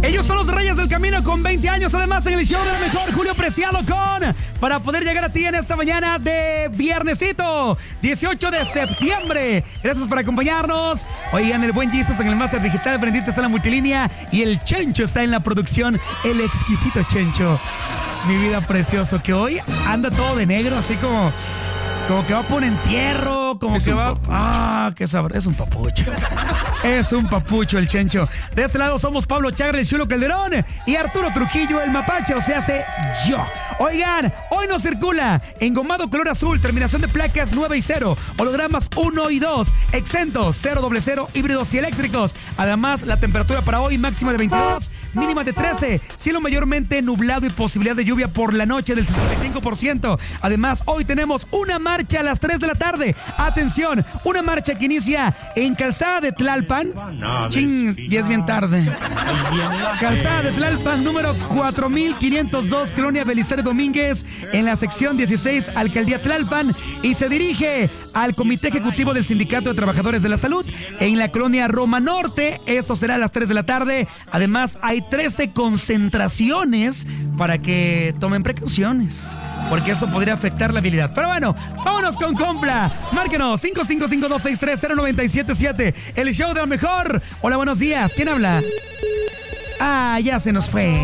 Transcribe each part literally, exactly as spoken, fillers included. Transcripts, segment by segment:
Ellos son los Reyes del Camino con veinte años, además en el show de la mejor, Julio Preciado con para poder llegar a ti en esta mañana de viernesito, dieciocho de septiembre. Gracias por acompañarnos. Oigan, el buen Jesus en el Máster Digital, Brendita está en la multilínea y el Chencho está en la producción, el exquisito Chencho. Mi vida precioso, que hoy anda todo de negro, así como... Como que va por un entierro, como es que va... Papucho. Ah, qué sabor. Es un papucho. Es un papucho el Chencho. De este lado somos Pablo Chagra, el Chulo Calderón, y Arturo Trujillo, el mapache, o sea, hace yo. Oigan, hoy nos circula engomado color azul, terminación de placas nueve y cero, hologramas uno y dos, exentos cero doble cero, híbridos y eléctricos. Además, la temperatura para hoy máxima de veintidós, mínima de trece, cielo mayormente nublado y posibilidad de lluvia por la noche del sesenta y cinco por ciento. Además, hoy tenemos una marcha a las tres de la tarde. Atención, una marcha que inicia en Calzada de Tlalpan. Ching, ya es bien tarde. Calzada de Tlalpan, número cuatro mil quinientos dos, Colonia Belisario Domínguez, en la sección dieciséis, Alcaldía Tlalpan, y se dirige al Comité Ejecutivo del Sindicato de Trabajadores de la Salud en la Colonia Roma Norte. Esto será a las tres de la tarde. Además, hay trece concentraciones para que tomen precauciones, porque eso podría afectar la habilidad. Pero bueno, vámonos con compra. Márquenos cinco cinco cinco, dos seis tres, cero nueve siete siete. El show de lo mejor. Hola, buenos días. ¿Quién habla? Ah, ya se nos fue.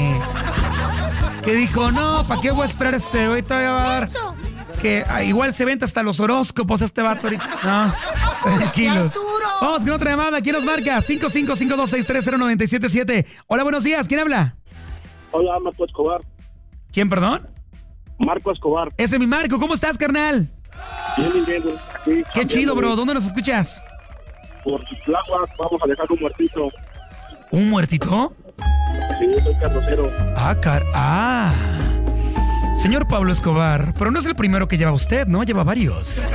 Que dijo, no, ¿para qué voy a esperar este? Ahorita voy a dar... Que ah, igual se venta hasta los horóscopos este vato ahorita. No, tranquilos. Vamos con otra llamada. ¿Quién nos marca? cinco cinco cinco, dos seis tres, cero nueve siete siete. Hola, buenos días. ¿Quién habla? Hola, Marco Escobar. ¿Quién, perdón? Marco Escobar. Ese es mi Marco. ¿Cómo estás, carnal? Bien, bien, güey. Aquí, Qué chido, bro. ¿Dónde nos escuchas? Por Tláhuac vamos a dejar un muertito. ¿Un muertito? Sí, soy carrocero. Ah, car... Ah. Señor Pablo Escobar, pero no es el primero que lleva usted, ¿no? Lleva varios.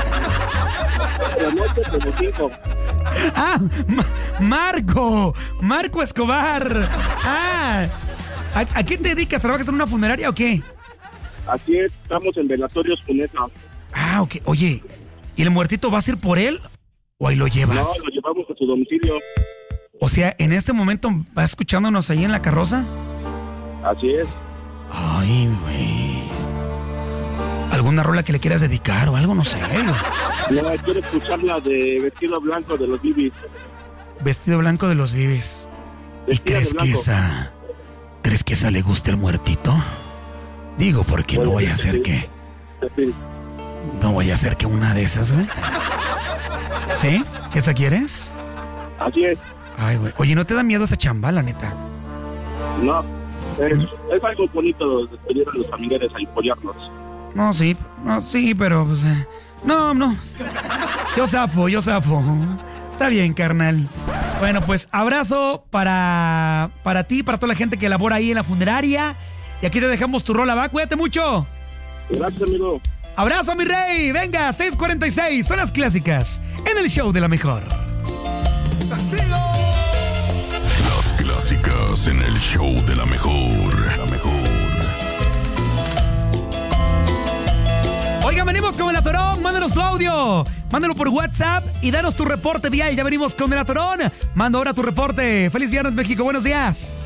La noche como cinco. Ah, Ma- Marco. Marco Escobar. Ah. ¿A, ¿A qué te dedicas? ¿Trabajas en una funeraria o qué? Aquí estamos en Velatorios Cuneta. Ah, ok. Oye, ¿y el muertito vas a ir por él o ahí lo llevas? No, lo llevamos a su domicilio. O sea, en este momento va escuchándonos ahí en la carroza. Así es. Ay, güey. ¿Alguna rola que le quieras dedicar o algo? No sé. No, quiero escuchar la de Vestido Blanco de los Bibis. Vestido blanco de los Vives. ¿Y Vestida crees de que blanco. esa... ¿Crees que esa le guste al muertito? Digo, porque no vaya a ser Sí. que... Sí. No vaya a ser que una de esas, güey. ¿Sí? ¿Esa quieres? Así es. Ay, güey. Oye, ¿no te da miedo esa chamba, la neta? No, es, es algo bonito despedir a los familiares y apoyarlos. No, sí. No, sí, pero pues... eh, No, no. Yo zafo, yo zafo. Está bien, carnal. Bueno, pues abrazo para, para ti, para toda la gente que labora ahí en la funeraria. Y aquí te dejamos tu rola, va. Cuídate mucho. Gracias, amigo. Abrazo, mi rey. Venga, seis cuarenta y seis. Son las clásicas en el show de la mejor. Las clásicas en el show de la mejor. La mejor. Oigan, venimos con el Atorón. Mándanos tu audio. Mándalo por WhatsApp y danos tu reporte vial. Ya venimos con el Atorón. Manda ahora tu reporte. Feliz viernes, México. Buenos días.